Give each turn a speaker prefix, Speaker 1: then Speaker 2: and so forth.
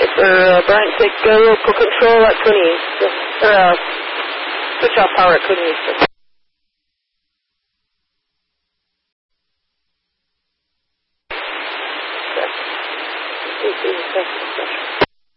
Speaker 1: Brian, take local control at Twin East. Switch off power at Twin East.